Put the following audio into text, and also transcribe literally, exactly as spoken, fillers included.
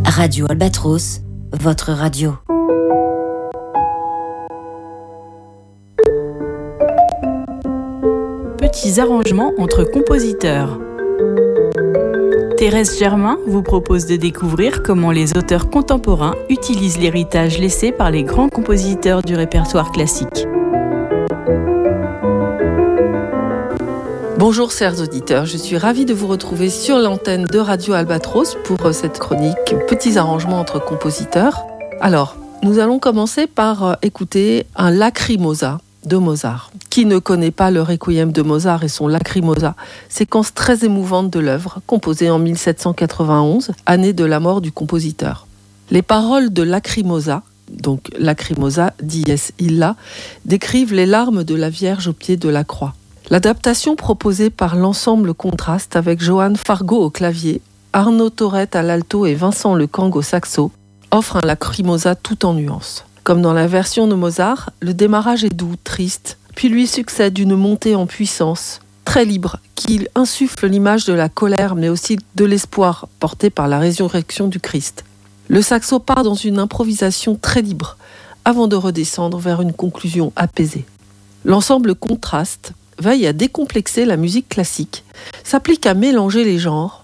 Radio Albatros, votre radio. Petits arrangements entre compositeurs. Thérèse Germain vous propose de découvrir comment les auteurs contemporains utilisent l'héritage laissé par les grands compositeurs du répertoire classique. Bonjour chers auditeurs, je suis ravie de vous retrouver sur l'antenne de Radio Albatros pour cette chronique Petits arrangements entre compositeurs. Alors, nous allons commencer par écouter un Lacrimosa de Mozart. Qui ne connaît pas le Requiem de Mozart et son Lacrimosa, séquence très émouvante de l'œuvre, composée en mille sept cent quatre-vingt-onze, année de la mort du compositeur. Les paroles de Lacrimosa, donc Lacrimosa, dies illa, décrivent les larmes de la Vierge au pied de la croix. L'adaptation proposée par l'ensemble Contraste avec Johan Fargo au clavier, Arnaud Thorette à l'alto et Vincent Lecang au saxo offre un Lacrimosa tout en nuances. Comme dans la version de Mozart, le démarrage est doux, triste, puis lui succède une montée en puissance, très libre, qui insuffle l'image de la colère mais aussi de l'espoir porté par la résurrection du Christ. Le saxo part dans une improvisation très libre, avant de redescendre vers une conclusion apaisée. L'ensemble Contraste veille à décomplexer la musique classique, s'applique à mélanger les genres,